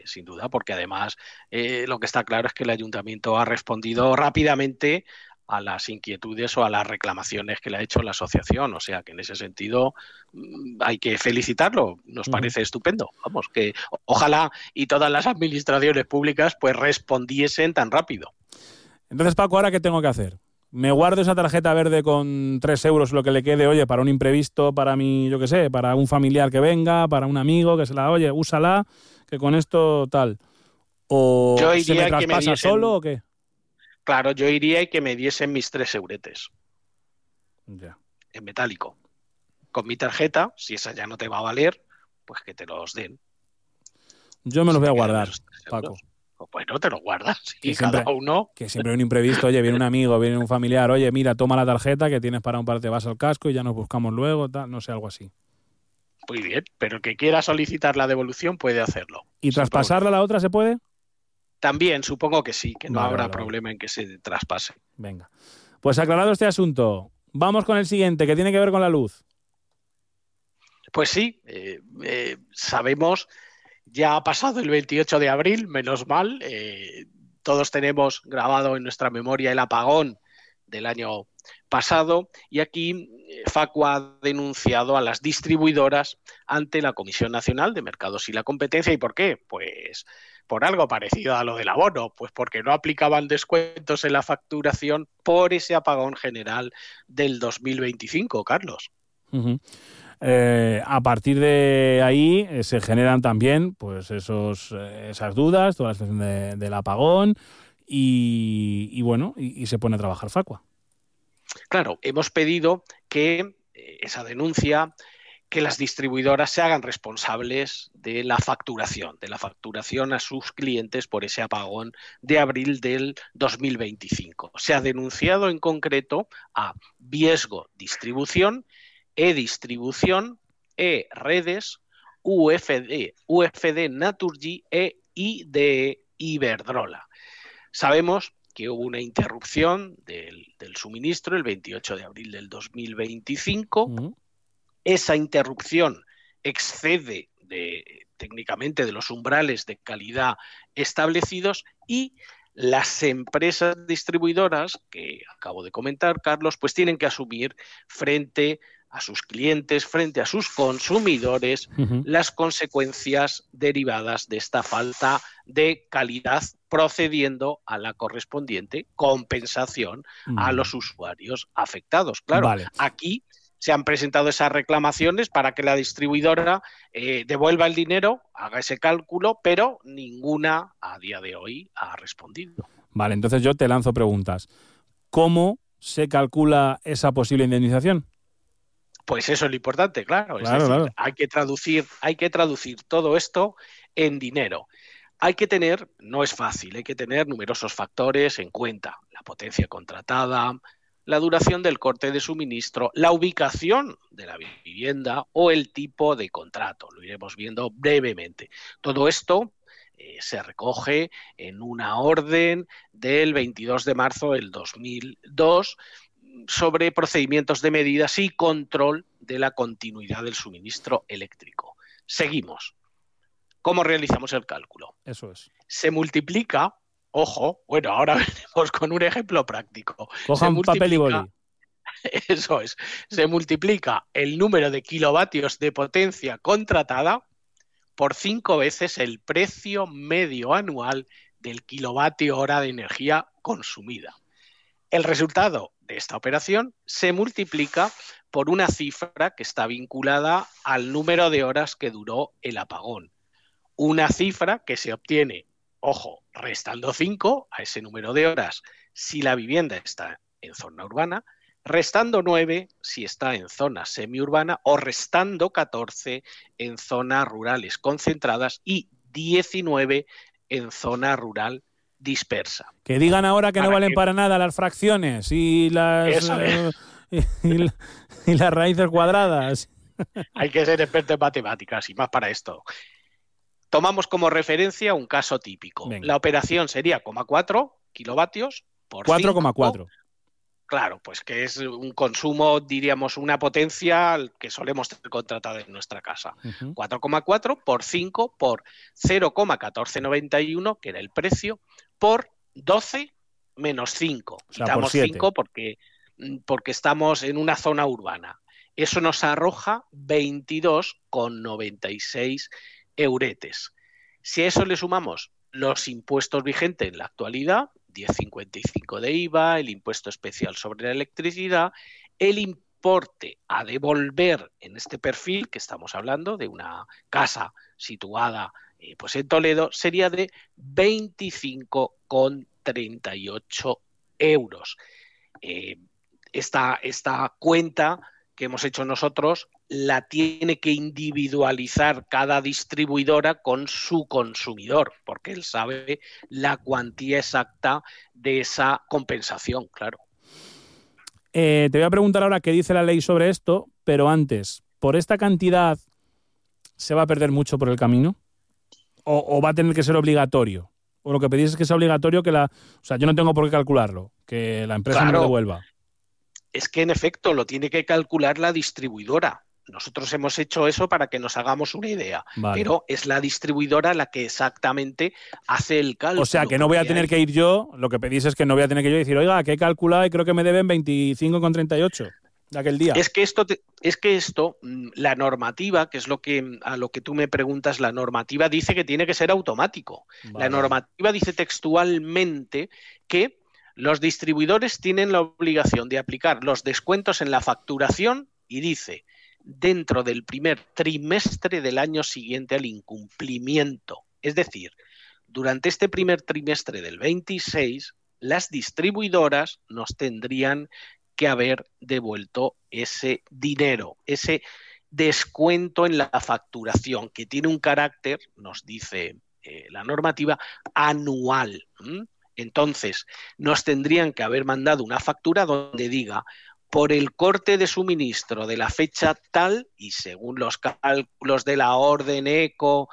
sin duda, porque además lo que está claro es que el ayuntamiento ha respondido rápidamente a las inquietudes o a las reclamaciones que le ha hecho la asociación. O sea que en ese sentido hay que felicitarlo. Nos Uh-huh. parece estupendo. Vamos, que ojalá y todas las administraciones públicas pues respondiesen tan rápido. Entonces, Paco, ¿ahora qué tengo que hacer? Me guardo esa tarjeta verde con 3 euros, lo que le quede, oye, para un imprevisto, para mí, yo qué sé, para un familiar que venga, para un amigo que se la, oye, úsala, que con esto tal. ¿O Yo se me iría que me traspasa solo diesen, o qué? claro, yo iría y que me diesen mis 3 euretes Ya. en metálico. Con mi tarjeta, si esa ya no te va a valer, pues que te los den. Yo me los Si voy a te quedan guardar, esos 3 euros, Paco. pues no te los guardas. Que Y cada siempre, uno, que siempre hay un imprevisto, oye, viene un amigo, viene un familiar, oye, mira, toma la tarjeta que tienes para un par, te vas al casco y ya nos buscamos luego, tal, no sé, algo así. muy bien, pero el que quiera solicitar la devolución puede hacerlo, ¿Y sin traspasarla a problema. la otra se puede? También supongo que sí, que no Vale, habrá vale, vale. problema en que se traspase. Venga. Pues aclarado este asunto, vamos con el siguiente, que tiene que ver con la luz. Pues sí, sabemos, ya ha pasado el 28 de abril, menos mal, todos tenemos grabado en nuestra memoria el apagón del año pasado y aquí Facua ha denunciado a las distribuidoras ante la Comisión Nacional de Mercados y la Competencia. ¿Y por qué? Pues por algo parecido a lo del abono, pues porque no aplicaban descuentos en la facturación por ese apagón general del 2025, Carlos. Uh-huh. A partir de ahí se generan también pues esas dudas, toda la situación del apagón y bueno, y se pone a trabajar Facua. Claro, hemos pedido que esa denuncia, que las distribuidoras se hagan responsables de la facturación a sus clientes por ese apagón de abril del 2025. Se ha denunciado en concreto a Viesgo Distribución, E-Distribución, E-Redes, UFD Naturgy e IDE Iberdrola. Sabemos que hubo una interrupción del suministro el 28 de abril del 2025. Uh-huh. Esa interrupción excede técnicamente de los umbrales de calidad establecidos y las empresas distribuidoras, que acabo de comentar, Carlos, pues tienen que asumir frente a sus clientes, frente a sus consumidores, Uh-huh. las consecuencias derivadas de esta falta de calidad, procediendo a la correspondiente compensación a los usuarios afectados. Claro, Vale. aquí se han presentado esas reclamaciones para que la distribuidora devuelva el dinero, haga ese cálculo, pero ninguna a día de hoy ha respondido. Vale, entonces yo te lanzo preguntas. ¿Cómo se calcula esa posible indemnización? Pues eso es lo importante, claro. Es Claro, decir, claro. hay que traducir todo esto en dinero. Hay que tener, no es fácil, hay que tener numerosos factores en cuenta. La potencia contratada, la duración del corte de suministro, la ubicación de la vivienda o el tipo de contrato. Lo iremos viendo brevemente. Todo esto se recoge en una orden del 22 de marzo del 2002 sobre procedimientos de medidas y control de la continuidad del suministro eléctrico. Seguimos. ¿Cómo realizamos el cálculo? Eso es. Se multiplica, ojo, bueno, ahora venimos con un ejemplo práctico. Se Cojan papel y multiplica, boli. eso es, se multiplica el número de kilovatios de potencia contratada por 5 veces el precio medio anual del kilovatio hora de energía consumida. El resultado de esta operación se multiplica por una cifra que está vinculada al número de horas que duró el apagón. Una cifra que se obtiene, ojo, restando 5 a ese número de horas si la vivienda está en zona urbana, restando 9 si está en zona semiurbana o restando 14 en zonas rurales concentradas y 19 en zona rural dispersa. Que digan ahora que no Para valen que para nada las fracciones y eso es. y las raíces cuadradas. Hay que ser experto en matemáticas y más para esto. Tomamos como referencia un caso típico. Venga. La operación sería 0,4 kilovatios por 5. 4,4. Claro, pues que es un consumo, diríamos, una potencia que solemos tener contratada en nuestra casa. 4,4 por 5 por 0,1491, que era el precio, por 12 menos 5. O sea, quitamos por 5 porque estamos en una zona urbana. Eso nos arroja 22,96 euretes. Si a eso le sumamos los impuestos vigentes en la actualidad, 10,55 de IVA, el impuesto especial sobre la electricidad, el importe a devolver en este perfil que estamos hablando de una casa situada pues en Toledo sería de 25,38 euros. Esta cuenta que hemos hecho nosotros la tiene que individualizar cada distribuidora con su consumidor, porque él sabe la cuantía exacta de esa compensación, claro. Te voy a preguntar ahora qué dice la ley sobre esto, pero antes, ¿por esta cantidad se va a perder mucho por el camino? ¿O va a tener que ser obligatorio? ¿O lo que pedís es que sea obligatorio o sea, yo no tengo por qué calcularlo, que la empresa me lo devuelva? Es que en efecto lo tiene que calcular la distribuidora. Nosotros hemos hecho eso para que nos hagamos una idea, pero es la distribuidora la que exactamente hace el cálculo. O sea, que no voy a tener que ir yo, lo que pedís es que no voy a tener que yo decir, oiga, que he calculado y creo que me deben 25,38 de aquel día. Es que esto, la normativa, que es a lo que tú me preguntas, la normativa dice que tiene que ser automático. La normativa dice textualmente que los distribuidores tienen la obligación de aplicar los descuentos en la facturación y dice, dentro del primer trimestre del año siguiente al incumplimiento. Es decir, durante este primer trimestre del 26, las distribuidoras nos tendrían que haber devuelto ese dinero, ese descuento en la facturación, que tiene un carácter, nos dice la normativa, anual. Entonces, nos tendrían que haber mandado una factura donde diga, por el corte de suministro de la fecha tal, y según los cálculos de la orden ECO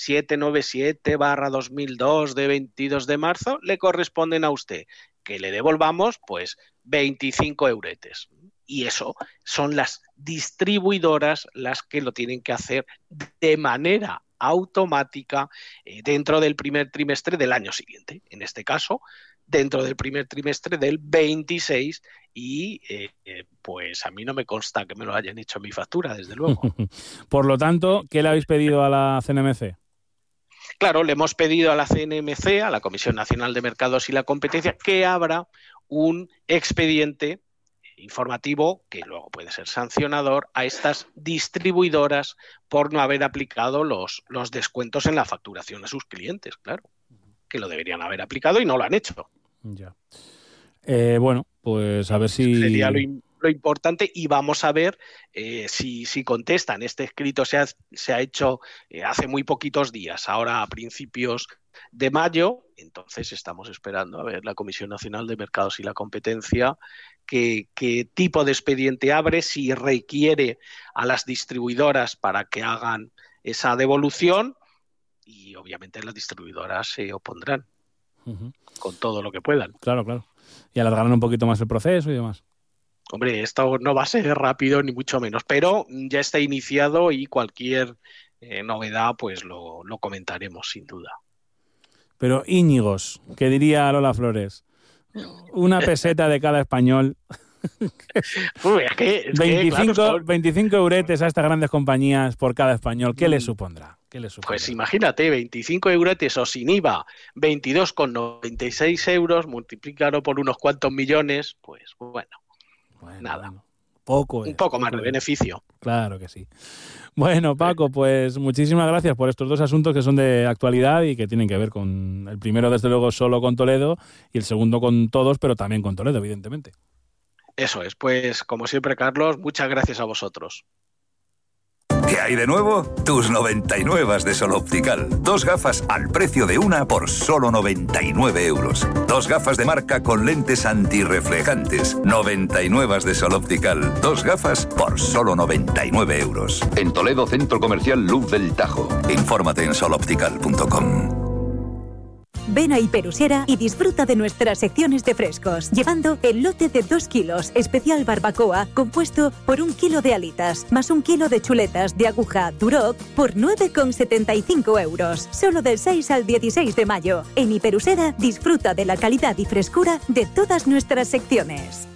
797/2002 de 22 de marzo, le corresponden a usted que le devolvamos pues 25 euretes. Y eso son las distribuidoras las que lo tienen que hacer de manera automática dentro del primer trimestre del año siguiente. En este caso, dentro del primer trimestre del 26 y pues a mí no me consta que me lo hayan hecho en mi factura, desde luego. Por lo tanto, ¿qué le habéis pedido a la CNMC? Claro, le hemos pedido a la CNMC, a la Comisión Nacional de Mercados y la Competencia, que abra un expediente informativo que luego puede ser sancionador a estas distribuidoras por no haber aplicado los descuentos en la facturación a sus clientes, claro, que lo deberían haber aplicado y no lo han hecho. Ya. Bueno, pues a ver si... Sería lo importante y vamos a ver si contestan. Este escrito se ha hecho hace muy poquitos días, ahora a principios de mayo, entonces estamos esperando a ver la Comisión Nacional de Mercados y la Competencia qué tipo de expediente abre, si requiere a las distribuidoras para que hagan esa devolución y obviamente las distribuidoras se opondrán con todo lo que puedan. Claro, claro. Y alargarán un poquito más el proceso y demás. Hombre, esto no va a ser rápido ni mucho menos, pero ya está iniciado y cualquier novedad pues lo comentaremos sin duda. Pero Íñigos, que diría Lola Flores, una peseta de cada español. Uy, es que, 25 euretes a estas grandes compañías por cada español, ¿qué le supondrá? Pues imagínate, 25 euretes o sin IVA, 22,96 euros, multiplícalo por unos cuantos millones, pues bueno nada. Bueno, un poco más de beneficio. Claro que sí. Bueno, Paco, pues muchísimas gracias por estos dos asuntos que son de actualidad y que tienen que ver con el primero, desde luego, solo con Toledo y el segundo con todos, pero también con Toledo, evidentemente. Eso es, pues como siempre, Carlos, muchas gracias a vosotros. ¿Qué hay de nuevo? Tus 99 de Sol Optical. 2 gafas al precio de una por solo 99 euros. 2 gafas de marca con lentes antirreflejantes. 99 de Sol Optical. 2 gafas por solo 99 euros. En Toledo, Centro Comercial Luz del Tajo. Infórmate en soloptical.com. Ven a Hiperusera y disfruta de nuestras secciones de frescos, llevando el lote de 2 kilos, especial barbacoa, compuesto por 1 kilo de alitas, más 1 kilo de chuletas de aguja Duroc, por 9,75 euros. Solo del 6 al 16 de mayo. En Hiperusera disfruta de la calidad y frescura de todas nuestras secciones.